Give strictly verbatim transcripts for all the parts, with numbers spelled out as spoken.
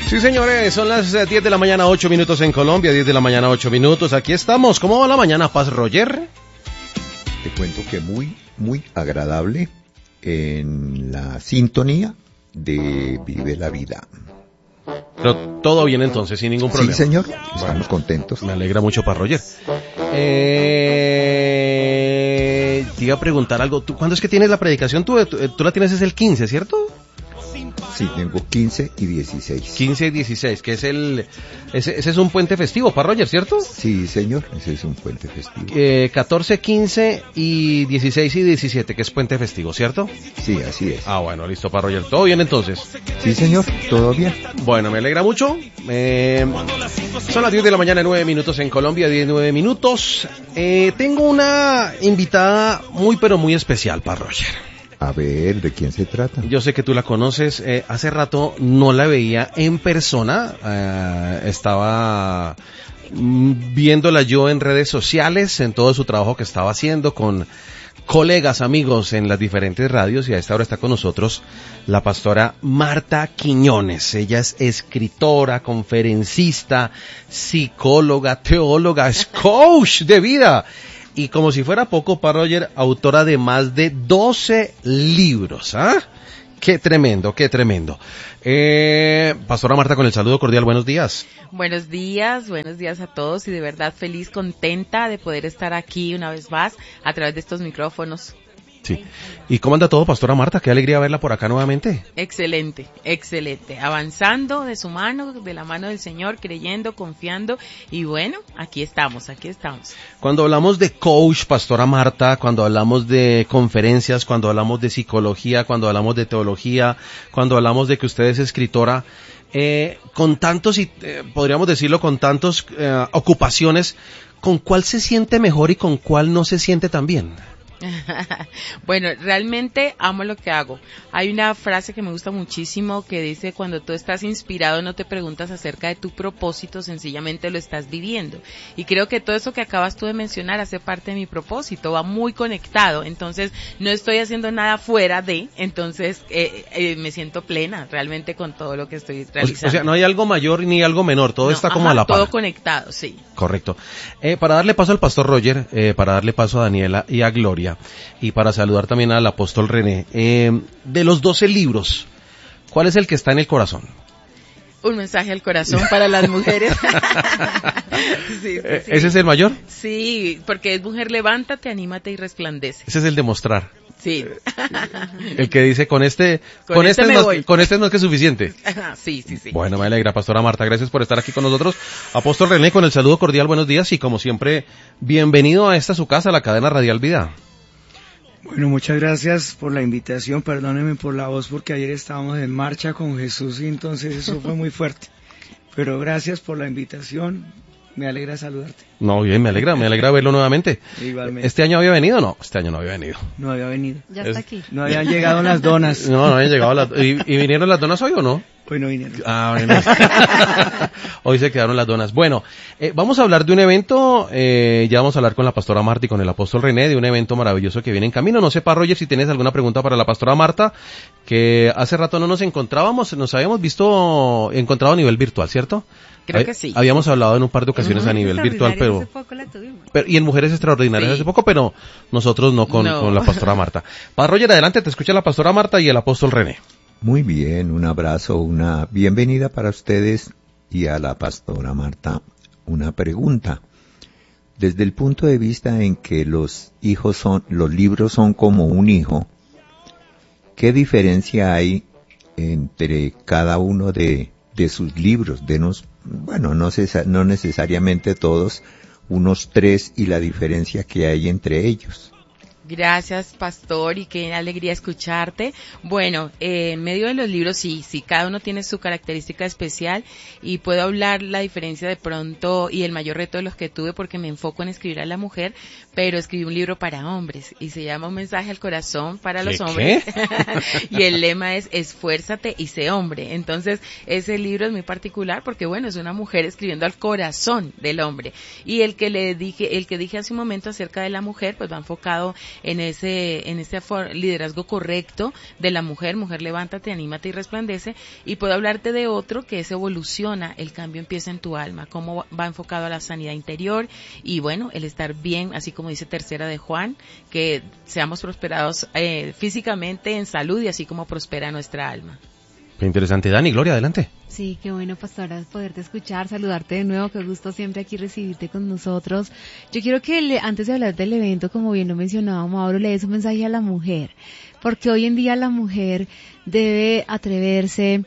Sí, señores, son las diez de la mañana, ocho minutos en Colombia, diez de la mañana, ocho minutos. Aquí estamos. ¿Cómo va la mañana, Paz Roger? Te cuento que muy, muy agradable en la sintonía de Vive la Vida. Pero todo bien entonces, sin ningún problema. Sí, señor, estamos bueno, contentos. Me alegra mucho, Paz Roger. Eh, te iba a preguntar algo. ¿Tú, ¿Cuándo es que tienes la predicación? Tú, tú, tú la tienes es el quince, ¿cierto? Sí, tengo quince y dieciséis. quince y dieciséis, que es el... Ese, ese es un puente festivo, Paz Roger, ¿cierto? Sí, señor, ese es un puente festivo. Eh, catorce, quince y dieciséis y diecisiete, que es puente festivo, ¿cierto? Sí, así es. Ah, bueno, listo, Paz Roger. ¿Todo bien entonces? Sí, señor, todo bien. Bueno, me alegra mucho. Eh, son las diez de la mañana, nueve minutos en Colombia, diez, nueve minutos. Eh, tengo una invitada muy, pero muy especial, Paz Roger. A ver, ¿de quién se trata? Yo sé que tú la conoces, eh, hace rato no la veía en persona, eh, estaba viéndola yo en redes sociales, en todo su trabajo que estaba haciendo con colegas, amigos en las diferentes radios, y a esta hora está con nosotros la pastora Marta Quiñones. Ella es escritora, conferencista, psicóloga, teóloga, es coach de vida. Y como si fuera poco, Paz Roger, autora de más de doce libros, ¿ah? Qué tremendo, qué tremendo. Eh, Pastora Marta, con el saludo cordial, buenos días. Buenos días, buenos días a todos y de verdad feliz, contenta de poder estar aquí una vez más a través de estos micrófonos. Sí. ¿Y cómo anda todo, Pastora Marta? Qué alegría verla por acá nuevamente. Excelente, excelente. Avanzando de su mano, de la mano del Señor, creyendo, confiando y bueno, aquí estamos, aquí estamos. Cuando hablamos de coach, Pastora Marta, cuando hablamos de conferencias, cuando hablamos de psicología, cuando hablamos de teología, cuando hablamos de que usted es escritora, eh, con tantos, y eh, podríamos decirlo, con tantos eh, ocupaciones, ¿con cuál se siente mejor y con cuál no se siente tan bien? Bueno, realmente amo lo que hago. Hay una frase que me gusta muchísimo que dice: cuando tú estás inspirado no te preguntas acerca de tu propósito, sencillamente lo estás viviendo. Y creo que todo eso que acabas tú de mencionar hace parte de mi propósito, va muy conectado. Entonces no estoy haciendo nada fuera de, entonces eh, eh, me siento plena realmente con todo lo que estoy realizando. O sea, no hay algo mayor ni algo menor, todo no, está como ajá, a la par. Todo conectado, sí. Correcto. Eh, para darle paso al pastor Roger, eh, para darle paso a Daniela y a Gloria, y para saludar también al apóstol René, eh, de los doce libros, ¿cuál es el que está en el corazón? Un mensaje al corazón para las mujeres. Sí, sí, sí. ¿Ese es el mayor? Sí, porque es mujer, levántate, anímate y resplandece. Ese es el de mostrar. Sí. El que dice, con este, con, con este, este, es me más, con este es más que suficiente. Sí, sí, sí. Bueno, me alegra, pastora Marta, gracias por estar aquí con nosotros. Apóstol René, con el saludo cordial, buenos días, y como siempre, bienvenido a esta su casa, la cadena radial Vida. Bueno, muchas gracias por la invitación, perdónenme por la voz porque ayer estábamos en marcha con Jesús y entonces eso fue muy fuerte, pero gracias por la invitación, me alegra saludarte. No, bien, me alegra, me alegra verlo nuevamente. Igualmente. ¿Este año había venido o no? Este año no había venido. No había venido. Ya es... está aquí. No habían llegado las donas. No, no habían llegado las... ¿Y, ¿Y vinieron las donas hoy o no? Hoy no vinieron. Ah, bueno. Hoy se quedaron las donas. Bueno, eh, vamos a hablar de un evento, eh, ya vamos a hablar con la pastora Marta y con el apóstol René, de un evento maravilloso que viene en camino. No sé, Pa Roger, si tienes alguna pregunta para la pastora Marta, que hace rato no nos encontrábamos, nos habíamos visto, encontrado a nivel virtual, ¿cierto? Creo que sí. Habíamos hablado en un par de ocasiones uh-huh. a nivel virtual, pero, hace poco la tuvimos. pero... Y en Mujeres Extraordinarias sí. hace poco, pero nosotros no con, no. con la pastora Marta. Pa Roger, adelante, te escucha la pastora Marta y el apóstol René. Muy bien, un abrazo, una bienvenida para ustedes y a la pastora Marta. Una pregunta. Desde el punto de vista en que los hijos son, los libros son como un hijo, ¿qué diferencia hay entre cada uno de, de sus libros? Denos, bueno, no, cesa, no necesariamente todos, unos tres y la diferencia que hay entre ellos. Gracias, pastor, y qué alegría escucharte. Bueno, eh, en medio de los libros sí, sí, cada uno tiene su característica especial y puedo hablar la diferencia de pronto y el mayor reto de los que tuve porque me enfoco en escribir a la mujer, pero escribí un libro para hombres y se llama Un mensaje al corazón para los hombres. Y el lema es esfuérzate y sé hombre. Entonces, ese libro es muy particular porque bueno, es una mujer escribiendo al corazón del hombre. Y el que le dije, el que dije hace un momento acerca de la mujer, pues va enfocado en ese, en ese for- liderazgo correcto de la mujer, mujer levántate, anímate y resplandece, y puedo hablarte de otro que es evoluciona, el cambio empieza en tu alma, cómo va enfocado a la sanidad interior, y bueno, el estar bien, así como dice tercera de Juan, que seamos prosperados eh, físicamente, en salud, y así como prospera nuestra alma. Qué interesante. Dani, Gloria, adelante. Sí, qué bueno, pastora, poderte escuchar, saludarte de nuevo, qué gusto siempre aquí recibirte con nosotros. Yo quiero que le, antes de hablar del evento, como bien lo mencionaba Mauro, le des un mensaje a la mujer, porque hoy en día la mujer debe atreverse,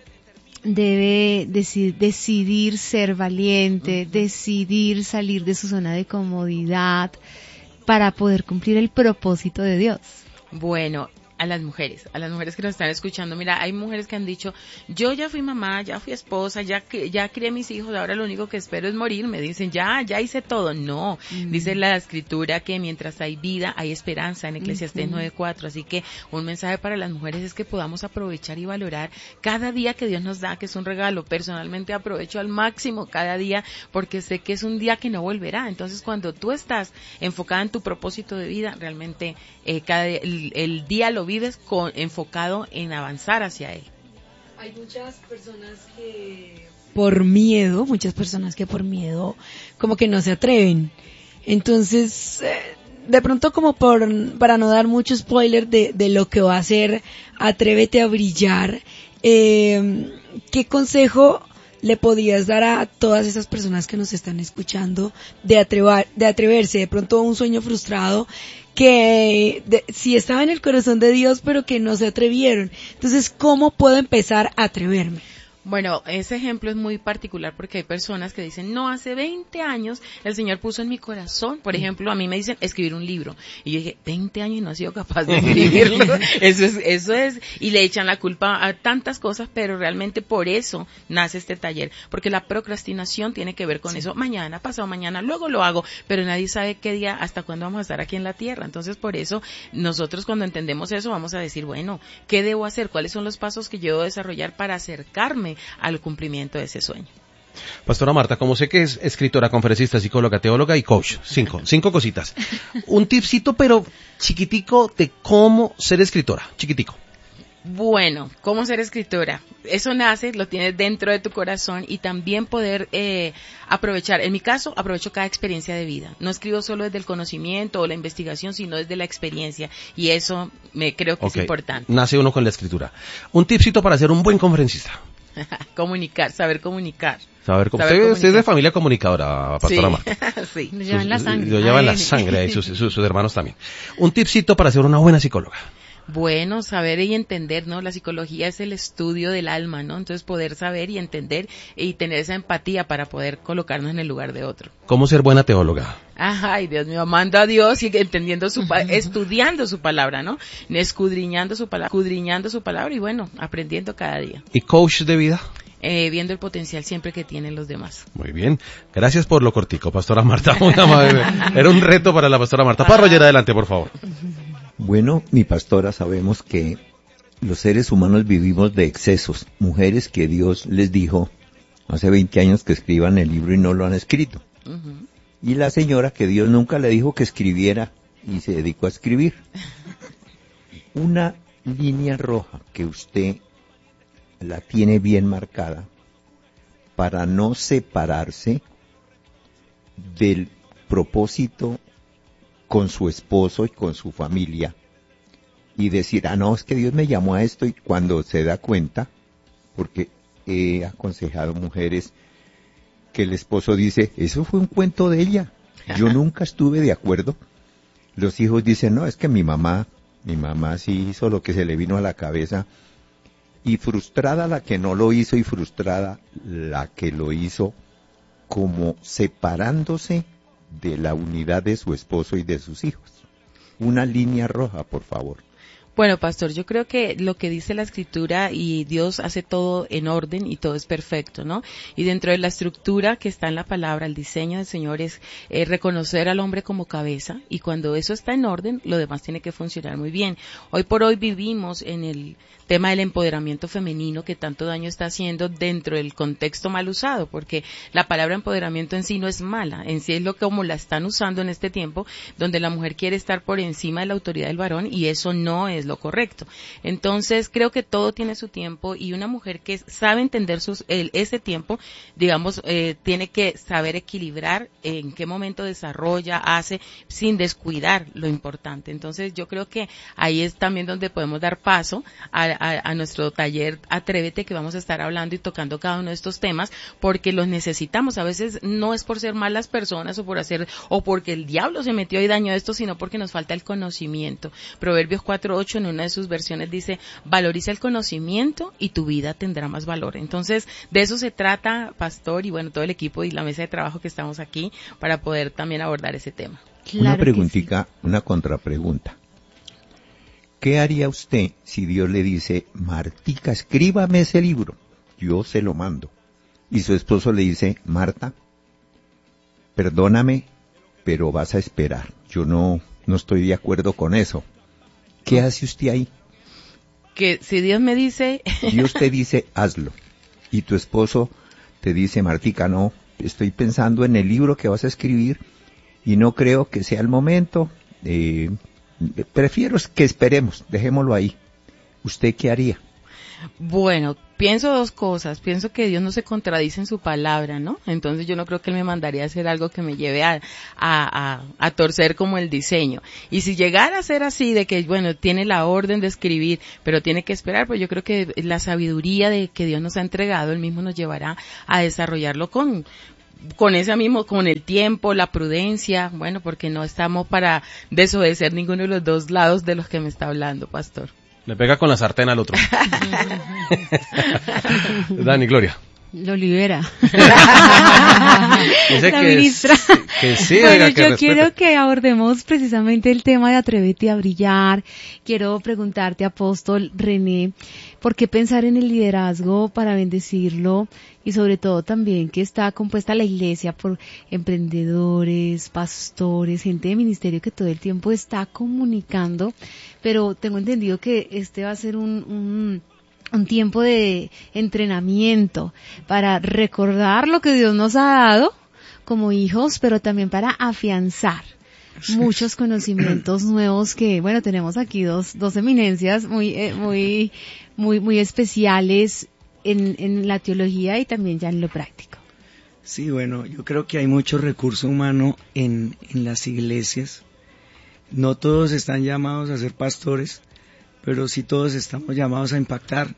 debe deci- decidir ser valiente, uh-huh. decidir salir de su zona de comodidad para poder cumplir el propósito de Dios. Bueno, a las mujeres, a las mujeres que nos están escuchando, mira, hay mujeres que han dicho, yo ya fui mamá, ya fui esposa, ya ya crié mis hijos, ahora lo único que espero es morir, me dicen, ya, ya hice todo. No, mm. dice la escritura que mientras hay vida, hay esperanza, en Eclesiastés uh-huh. nueve cuatro, así que un mensaje para las mujeres es que podamos aprovechar y valorar cada día que Dios nos da, que es un regalo. Personalmente aprovecho al máximo cada día, porque sé que es un día que no volverá. Entonces, cuando tú estás enfocada en tu propósito de vida, realmente eh, cada el, el día lo vives con, enfocado en avanzar hacia él. Hay muchas personas que por miedo, muchas personas que por miedo como que no se atreven. Entonces, eh, de pronto como por para no dar mucho spoiler de, de lo que va a ser Atrévete a Brillar, eh, ¿qué consejo le podrías dar a todas esas personas que nos están escuchando de, atrevar, de atreverse, de pronto a un sueño frustrado que de, sí estaba en el corazón de Dios pero que no se atrevieron? Entonces, ¿cómo puedo empezar a atreverme? Bueno, ese ejemplo es muy particular porque hay personas que dicen, no, hace veinte años el Señor puso en mi corazón, por ejemplo, a mí me dicen escribir un libro. Y yo dije, veinte años y no he sido capaz de escribirlo. Eso es, eso es, y le echan la culpa a tantas cosas, pero realmente por eso nace este taller. Porque la procrastinación tiene que ver con sí. eso. Mañana, pasado mañana, luego lo hago, pero nadie sabe qué día, hasta cuándo vamos a estar aquí en la tierra. Entonces, por eso, nosotros cuando entendemos eso, vamos a decir, bueno, ¿qué debo hacer? ¿Cuáles son los pasos que yo debo desarrollar para acercarme al cumplimiento de ese sueño? Pastora Marta, como sé que es escritora, conferencista, psicóloga, teóloga y coach, cinco, cinco cositas. Un tipcito, pero chiquitico, de cómo ser escritora, chiquitico. Bueno, cómo ser escritora. Eso nace, lo tienes dentro de tu corazón, y también poder eh, aprovechar, en mi caso, aprovecho cada experiencia de vida. No escribo solo desde el conocimiento o la investigación, sino desde la experiencia, y eso me creo que okay. es importante. Nace uno con la escritura. Un tipcito para ser un buen conferencista. Comunicar, saber comunicar. Saber, saber usted, comunicar. Usted es de familia comunicadora, Pastora sí. Marta. Sí. Lo llevan la sangre. Lo llevan la sangre, y sus, sus, sus hermanos también. Un tipcito para ser una buena psicóloga. Bueno, saber y entender, ¿no? La psicología es el estudio del alma, ¿no? Entonces poder saber y entender y tener esa empatía para poder colocarnos en el lugar de otro. ¿Cómo ser buena teóloga? Ay, Dios mío, amando a Dios y entendiendo su pa- estudiando su palabra, ¿no? Escudriñando su palabra, escudriñando su palabra y bueno, aprendiendo cada día. ¿Y coach de vida? Eh, viendo el potencial siempre que tienen los demás. Muy bien. Gracias por lo cortico, Pastora Marta. Muy amable. Era un reto para la Pastora Marta. Parroyer, adelante, por favor. Bueno, mi pastora, sabemos que los seres humanos vivimos de excesos. Mujeres que Dios les dijo hace veinte años que escriban el libro y no lo han escrito. Uh-huh. Y la señora que Dios nunca le dijo que escribiera y se dedicó a escribir. Una línea roja que usted la tiene bien marcada para no separarse del propósito con su esposo y con su familia y decir, ah, no, es que Dios me llamó a esto, y cuando se da cuenta, porque he aconsejado mujeres que el esposo dice, eso fue un cuento de ella, yo nunca estuve de acuerdo. Los hijos dicen, no, es que mi mamá, mi mamá sí hizo lo que se le vino a la cabeza, y frustrada la que no lo hizo y frustrada la que lo hizo, como separándose de la unidad de su esposo y de sus hijos. Una línea roja, por favor. Bueno, pastor, yo creo que lo que dice la Escritura, y Dios hace todo en orden y todo es perfecto, ¿no? Y dentro de la estructura que está en la palabra, el diseño del Señor es eh, reconocer al hombre como cabeza, y cuando eso está en orden, lo demás tiene que funcionar muy bien. Hoy por hoy vivimos en el tema del empoderamiento femenino que tanto daño está haciendo dentro del contexto mal usado, porque la palabra empoderamiento en sí no es mala, en sí es lo que como la están usando en este tiempo, donde la mujer quiere estar por encima de la autoridad del varón, y eso no es lo correcto. Entonces creo que todo tiene su tiempo, y una mujer que sabe entender sus, el, ese tiempo, digamos, eh, tiene que saber equilibrar en qué momento desarrolla, hace, sin descuidar lo importante. Entonces yo creo que ahí es también donde podemos dar paso a, a, a nuestro taller Atrévete, que vamos a estar hablando y tocando cada uno de estos temas, porque los necesitamos. A veces no es por ser malas personas o por hacer, o porque el diablo se metió y dañó esto, sino porque nos falta el conocimiento. Proverbios cuatro ocho en una de sus versiones dice, valoriza el conocimiento y tu vida tendrá más valor. Entonces, de eso se trata, pastor, y bueno, todo el equipo y la mesa de trabajo que estamos aquí para poder también abordar ese tema. Claro, una preguntita, sí. Una contrapregunta. ¿Qué haría usted si Dios le dice, Martica, escríbame ese libro, yo se lo mando? Y su esposo le dice, Marta, perdóname, pero vas a esperar. Yo no, no estoy de acuerdo con eso. ¿Qué hace usted ahí? Que si Dios me dice... Dios te dice, hazlo. Y tu esposo te dice, Martica, no, estoy pensando en el libro que vas a escribir y no creo que sea el momento. Eh, prefiero que esperemos, dejémoslo ahí. ¿Usted qué haría? Bueno, pienso dos cosas. Pienso que Dios no se contradice en su palabra, ¿no? Entonces yo no creo que Él me mandaría a hacer algo que me lleve a, a, a, a torcer como el diseño. Y si llegara a ser así, de que, bueno, tiene la orden de escribir, pero tiene que esperar, pues yo creo que la sabiduría de que Dios nos ha entregado, Él mismo nos llevará a desarrollarlo con... con ese mismo, con el tiempo, la prudencia, bueno, porque no estamos para desobedecer ninguno de los dos lados de los que me está hablando, pastor. Le pega con la sartén al otro. Dani, Gloria. Lo libera. Dice la que ministra. Es, que sí, bueno, oiga, que yo respete. quiero que abordemos precisamente el tema de Atrévete a brillar. Quiero preguntarte, apóstol René, ¿por qué pensar en el liderazgo para bendecirlo? Y sobre todo también que está compuesta la iglesia por emprendedores, pastores, gente de ministerio que todo el tiempo está comunicando, pero tengo entendido que este va a ser un... un un tiempo de entrenamiento para recordar lo que Dios nos ha dado como hijos, pero también para afianzar muchos conocimientos nuevos que, bueno, tenemos aquí dos, dos eminencias muy, eh, muy, muy, muy especiales en, en la teología y también ya en lo práctico. Sí, bueno, yo creo que hay mucho recurso humano en, en las iglesias. No todos están llamados a ser pastores, pero sí todos estamos llamados a impactar,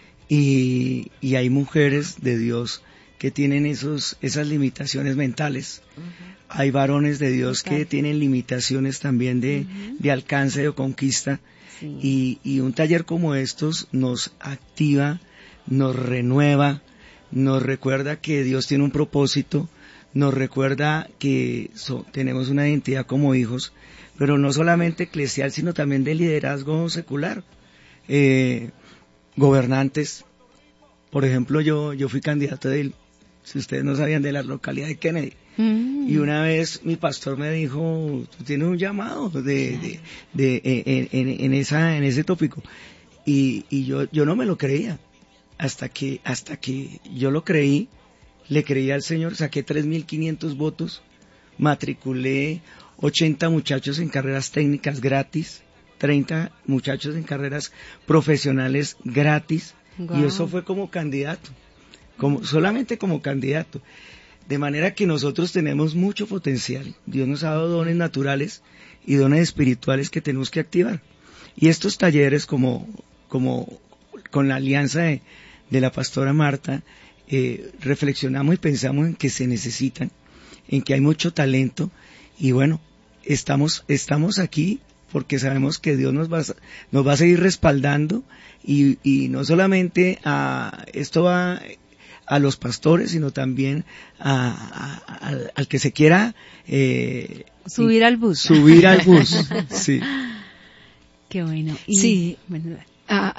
y, y hay mujeres de Dios que tienen esos, esas limitaciones mentales. Uh-huh. Hay varones de Dios okay. que tienen limitaciones también de, uh-huh. de alcance o conquista, sí. y, y un taller como estos nos activa, nos renueva, nos recuerda que Dios tiene un propósito, nos recuerda que so, tenemos una identidad como hijos, pero no solamente eclesial, sino también de liderazgo secular. Eh, gobernantes, por ejemplo, yo yo fui candidato de, si ustedes no sabían, de la localidad de Kennedy, mm. y una vez mi pastor me dijo, tú tienes un llamado de, de, de, de en, en, en esa en ese tópico, y, y yo yo no me lo creía, hasta que hasta que yo lo creí, le creí al Señor, saqué tres mil quinientos votos, matriculé ochenta muchachos en carreras técnicas gratis, treinta muchachos en carreras profesionales gratis, wow. y eso fue como candidato, como solamente como candidato. De manera que nosotros tenemos mucho potencial. Dios nos ha dado dones naturales y dones espirituales que tenemos que activar. Y estos talleres, como, como con la alianza de, de la pastora Marta, eh, reflexionamos y pensamos en que se necesitan, en que hay mucho talento, y bueno, estamos estamos aquí porque sabemos que Dios nos va a, nos va a seguir respaldando, y, y no solamente a esto va a los pastores, sino también a, a, a, al que se quiera eh, subir al bus subir al bus sí. Qué bueno. Y, Sí. Bueno, Ah,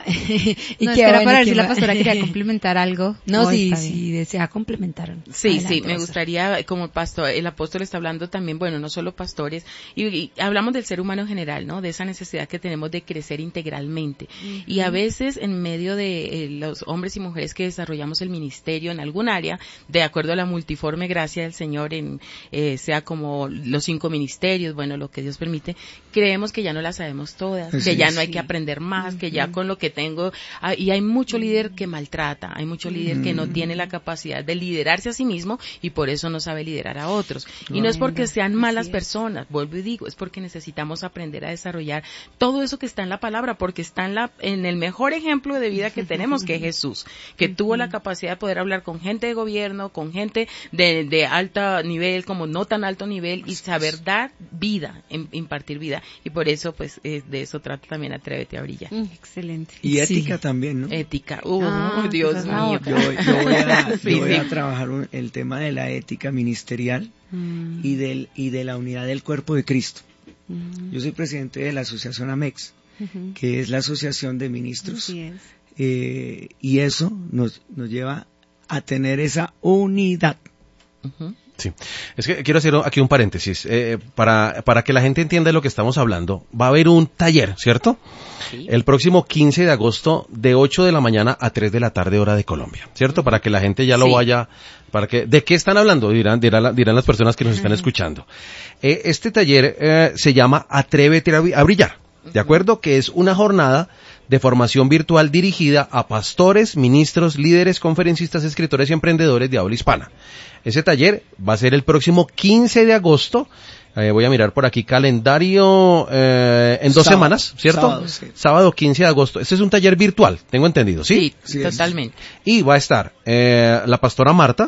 y no, qué es que era bueno, para ver qué si la va- pastora quería complementar algo. No, o sí, está bien. sí, desea complementar. Sí, Adelante, sí, me pastor. gustaría, como el pastor, el apóstol está hablando también, bueno, no solo pastores, y, y hablamos del ser humano en general, ¿no? De esa necesidad que tenemos de crecer integralmente. Uh-huh. Y a veces, en medio de eh, los hombres y mujeres que desarrollamos el ministerio en algún área, de acuerdo a la multiforme gracia del Señor, en eh, sea como los cinco ministerios, bueno, lo que Dios permite, creemos que ya no las sabemos todas, sí, que ya no hay sí. que aprender más, uh-huh. que ya con lo que tengo, ah, y hay mucho líder que maltrata, hay mucho líder que no tiene la capacidad de liderarse a sí mismo y por eso no sabe liderar a otros. Y no es porque sean malas personas, vuelvo y digo, es porque necesitamos aprender a desarrollar todo eso que está en la palabra, porque está en, la, en el mejor ejemplo de vida que tenemos, que es Jesús, que tuvo la capacidad de poder hablar con gente de gobierno, con gente de, de alto nivel, como no tan alto nivel, y saber dar vida, impartir vida. Y por eso, pues, eh, de eso trata también Atrévete a Brillar. Excelente. Y ética sí. también, ¿no? Ética. Uh, ah, Dios mío. Yo, yo voy a, sí, yo voy sí. a trabajar un, el tema de la ética ministerial mm. y, del, y de la unidad del cuerpo de Cristo. Mm. Yo soy presidente de la asociación AMEX, uh-huh. que es la asociación de ministros. Así es. Eh, y eso nos, nos lleva a tener esa unidad. Uh-huh. Sí, es que quiero hacer aquí un paréntesis, eh, para, para que la gente entienda de lo que estamos hablando. Va a haber un taller, ¿cierto? Sí. El próximo quince de agosto de ocho de la mañana a tres de la tarde hora de Colombia, ¿cierto? Para que la gente ya lo sí. vaya, para que, ¿de qué están hablando? Dirán, dirán, dirán las personas que nos están escuchando. Eh, este taller eh, se llama Atrévete a Brillar, ¿de acuerdo? Que es una jornada de formación virtual dirigida a pastores, ministros, líderes, conferencistas, escritores y emprendedores de habla hispana. Ese taller va a ser el próximo quince de agosto. Eh, voy a mirar por aquí calendario eh, en dos sábado, semanas, ¿cierto? Sábado, sí. Sábado quince de agosto. Este es un taller virtual, tengo entendido, ¿sí? Sí, sí totalmente. Y va a estar eh, la pastora Marta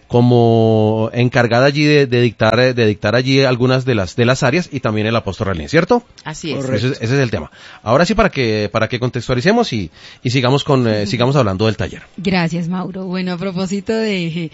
como encargada allí de, de dictar de dictar allí algunas de las de las áreas y también el apóstol Relín, ¿cierto? Así es. Ese, ese es el tema. Ahora sí, para que para que contextualicemos y, y sigamos con eh, sigamos hablando del taller. Gracias, Mauro. Bueno, a propósito de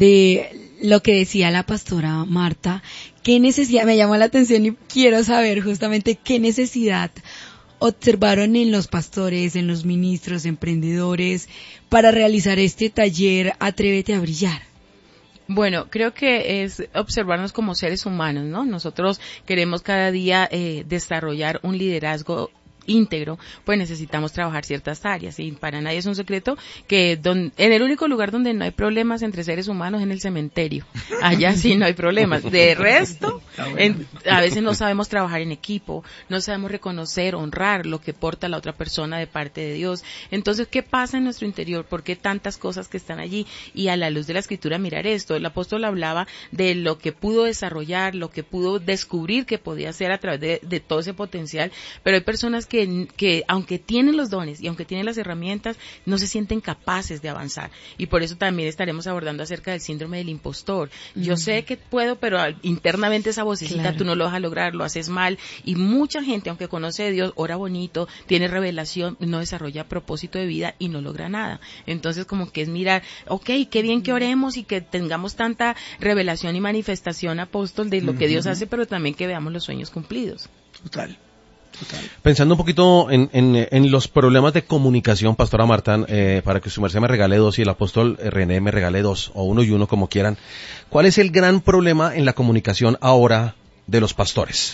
de lo que decía la pastora Marta, qué necesidad, me llamó la atención y quiero saber justamente qué necesidad observaron en los pastores, en los ministros, emprendedores, para realizar este taller Atrévete a Brillar. Bueno, creo que es observarnos como seres humanos, ¿no? Nosotros queremos cada día eh, desarrollar un liderazgo íntegro, pues necesitamos trabajar ciertas áreas y para nadie es un secreto que don, en el único lugar donde no hay problemas entre seres humanos es en el cementerio, allá sí no hay problemas, de resto en, a veces no sabemos trabajar en equipo, no sabemos reconocer, honrar lo que porta la otra persona de parte de Dios. Entonces, ¿qué pasa en nuestro interior? ¿Por qué tantas cosas que están allí? Y a la luz de la Escritura mirar esto, el apóstol hablaba de lo que pudo desarrollar, lo que pudo descubrir que podía hacer a través de, de todo ese potencial, pero hay personas que Que, que aunque tienen los dones y aunque tienen las herramientas, no se sienten capaces de avanzar. Y por eso también estaremos abordando acerca del síndrome del impostor. Mm. Yo sé que puedo, pero internamente esa vocecita, claro, tú no lo vas a lograr, lo haces mal. Y mucha gente, aunque conoce de Dios, ora bonito, tiene revelación, no desarrolla propósito de vida y no logra nada. Entonces, como que es mirar, ok, qué bien que oremos y que tengamos tanta revelación y manifestación, apóstol, de lo que Dios hace, pero también que veamos los sueños cumplidos. Total. Total. Pensando un poquito en, en, en los problemas de comunicación, pastora Marta, eh, para que su merced me regale dos y el apóstol René me regale dos, o uno y uno como quieran, ¿cuál es el gran problema en la comunicación ahora de los pastores?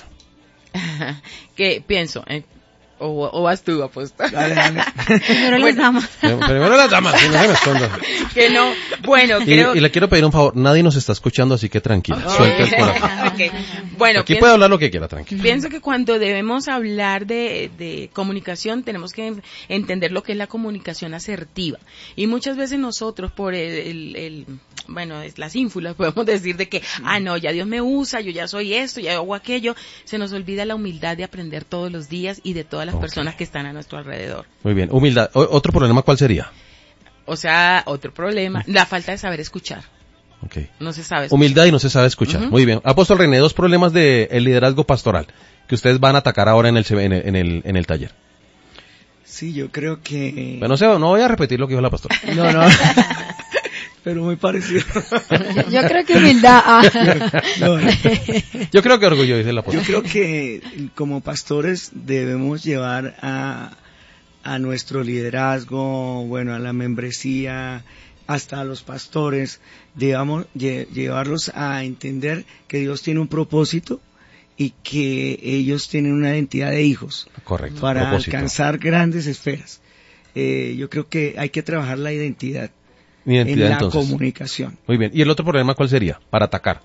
Que pienso, eh, o, o vas tú, apóstol. Dale, dale. Primero las damas. Primero las damas, si no se me esconda. Que no, bueno, y, creo... y le quiero pedir un favor, nadie nos está escuchando, así que tranquila, oh, suelta el corazón. Okay. Bueno, aquí pienso, puede hablar lo que quiera, tranquila. Pienso que cuando debemos hablar de, de comunicación, tenemos que entender lo que es la comunicación asertiva. Y muchas veces nosotros, por el, el, el bueno, es las ínfulas, podemos decir de que, ah, no, ya Dios me usa, yo ya soy esto, ya hago aquello, se nos olvida la humildad de aprender todos los días y de todas las okay. personas que están a nuestro alrededor. Muy bien, humildad. O, ¿Otro problema cuál sería? O sea, otro problema, la falta de saber escuchar. Okay. No se sabe escuchar. Humildad y no se sabe escuchar. Uh-huh. Muy bien. Apóstol René, dos problemas de el liderazgo pastoral que ustedes van a atacar ahora en el en el, en el, en el taller. Sí, yo creo que... Bueno, no, sé, no voy a repetir lo que dijo la pastora. No, no. pero muy parecido. Yo, yo creo que humildad. Ah. No, no. Yo creo que orgullo, dice el apóstol. Yo creo que como pastores debemos llevar a, a nuestro liderazgo, bueno, a la membresía, hasta a los pastores, debamos lle, llevarlos a entender que Dios tiene un propósito y que ellos tienen una identidad de hijos. Correcto. Para Propósito. alcanzar grandes esferas. Eh, yo creo que hay que trabajar la identidad, Mi identidad, en la entonces. comunicación. Muy bien. ¿Y el otro problema cuál sería? Para atacar.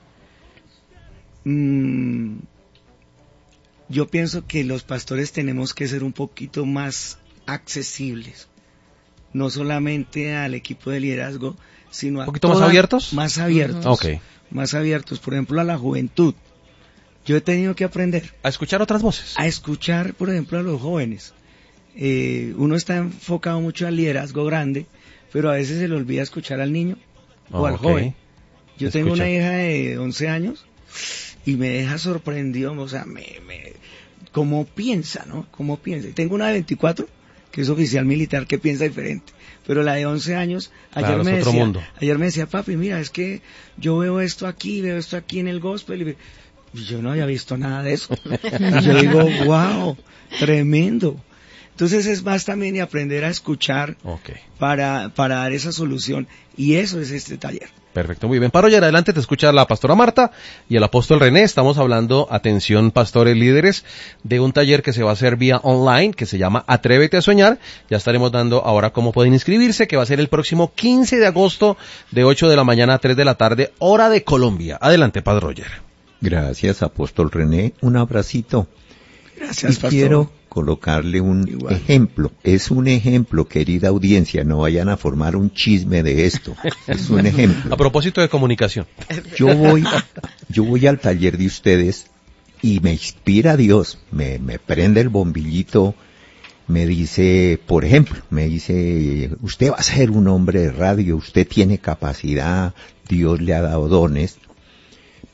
Mm, yo pienso que los pastores tenemos que ser un poquito más accesibles, no solamente al equipo de liderazgo, sino a ¿Un poquito más toda- abiertos? Más abiertos. Ok. Más abiertos, por ejemplo, a la juventud. Yo he tenido que aprender A escuchar otras voces. a escuchar, por ejemplo, a los jóvenes. Eh, uno está enfocado mucho al liderazgo grande, pero a veces se le olvida escuchar al niño o al Ok. joven. Yo tengo Escucha. una hija de once años y me deja sorprendido, o sea, me, me, cómo piensa, ¿no? Cómo piensa. Y tengo una de veinticuatro, que es oficial militar, que piensa diferente. Pero la de once años, ayer, Claro, me es otro decía, mundo. ayer me decía, papi, mira, es que yo veo esto aquí, veo esto aquí en el gospel, y y yo no había visto nada de eso. Y yo digo, wow, tremendo. Entonces es más también de aprender a escuchar Ok. para, para dar esa solución. Y eso es este taller. Perfecto, muy bien. Para hoy adelante te escucha la pastora Marta y el apóstol René. Estamos hablando, atención pastores líderes, de un taller que se va a hacer vía online, que se llama Atrévete a Soñar. Ya estaremos dando ahora cómo pueden inscribirse, que va a ser el próximo quince de agosto de ocho de la mañana a tres de la tarde, hora de Colombia. Adelante, Padre Roger. Gracias, apóstol René. Un abracito. Gracias, Y pastor. quiero colocarle un Igual. ejemplo. Es un ejemplo, querida audiencia. No vayan a formar un chisme de esto. Es un A ejemplo. propósito de comunicación. Yo voy, yo voy al taller de ustedes y me inspira Dios. Me, me prende el bombillito. Me dice, por ejemplo, me dice, usted va a ser un hombre de radio. Usted tiene capacidad. Dios le ha dado dones.